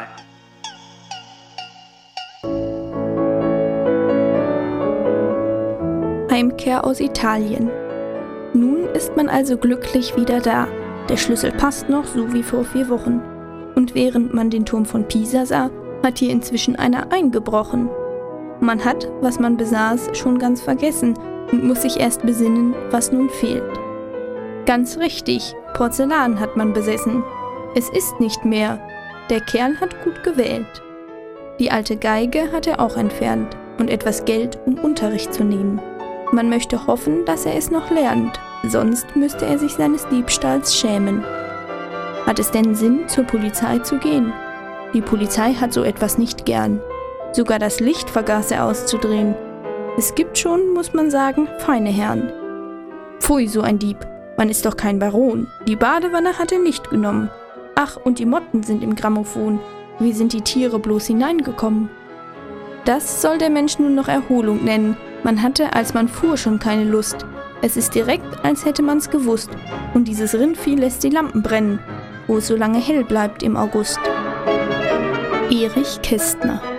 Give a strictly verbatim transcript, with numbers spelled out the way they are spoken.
ein. Heimkehr aus Italien. Nun ist man also glücklich wieder da. Der Schlüssel passt noch, so wie vor vier Wochen. Und während man den Turm von Pisa sah, hat hier inzwischen einer eingebrochen. Man hat, was man besaß, schon ganz vergessen und muss sich erst besinnen, was nun fehlt. Ganz richtig, Porzellan hat man besessen. Es ist nicht mehr. Der Kerl hat gut gewählt. Die alte Geige hat er auch entfernt und etwas Geld, um Unterricht zu nehmen. Man möchte hoffen, dass er es noch lernt, sonst müsste er sich seines Diebstahls schämen. Hat es denn Sinn, zur Polizei zu gehen? Die Polizei hat so etwas nicht gern. Sogar das Licht vergaß er auszudrehen. Es gibt schon, muss man sagen, feine Herren. Pfui, so ein Dieb. Man ist doch kein Baron. Die Badewanne hat er nicht genommen. Ach, und die Motten sind im Grammophon. Wie sind die Tiere bloß hineingekommen? Das soll der Mensch nun noch Erholung nennen. Man hatte, als man fuhr, schon keine Lust. Es ist direkt, als hätte man's gewusst. Und dieses Rindvieh lässt die Lampen brennen, wo es so lange hell bleibt im August. Erich Kästner.